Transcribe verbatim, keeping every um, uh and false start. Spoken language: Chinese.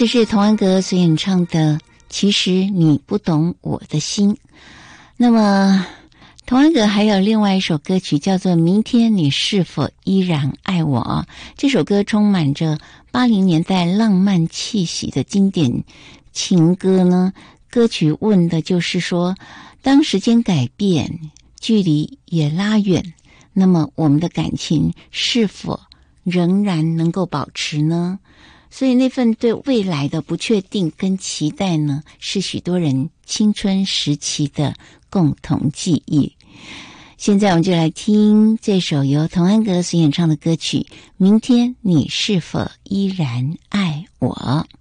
这是童安格所演唱的《其实你不懂我的心》。那么童安格还有另外一首歌曲叫做《明天你是否依然爱我》。这首歌充满着八零年代浪漫气息的经典情歌呢。歌曲问的就是说，当时间改变，距离也拉远，那么我们的感情是否仍然能够保持呢？所以那份对未来的不确定跟期待呢，是许多人青春时期的共同记忆。现在我们就来听这首由童安格所演唱的歌曲《明天你是否依然爱我》。